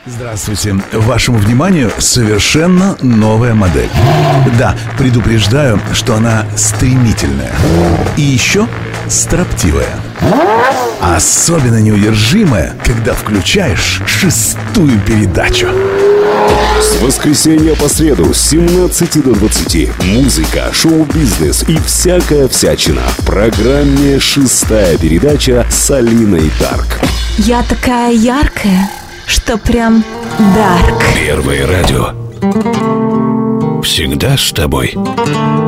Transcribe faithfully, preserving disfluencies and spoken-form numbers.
Здравствуйте. Вашему вниманию совершенно новая модель. Да, предупреждаю, что она стремительная. И еще строптивая. Особенно неудержимая, когда включаешь шестую передачу. С воскресенья по среду с семнадцати до двадцати музыка, шоу-бизнес и всякая всячина в программе «Шестая передача» с Алиной Дарк. Я такая яркая, что прям дарк. Первое радио. Всегда с тобой.